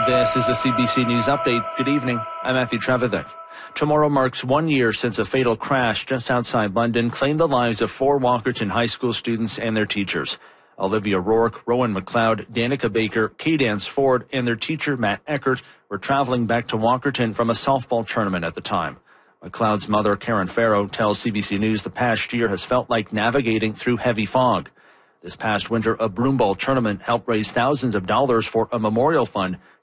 This is a CBC News Update. Good evening. I'm Matthew Trevithick. Tomorrow marks 1 year since a fatal crash just outside London claimed the lives of 4 Walkerton High School students and their teachers. Olivia Rourke, Rowan McLeod, Danica Baker, Cadence Ford, and their teacher Matt Eckert were traveling back to Walkerton from a softball tournament at the time. McLeod's mother, Karen Farrow, tells CBC News the past year has felt like navigating through heavy fog. This past winter, a broomball tournament helped raise thousands of dollars for a memorial fund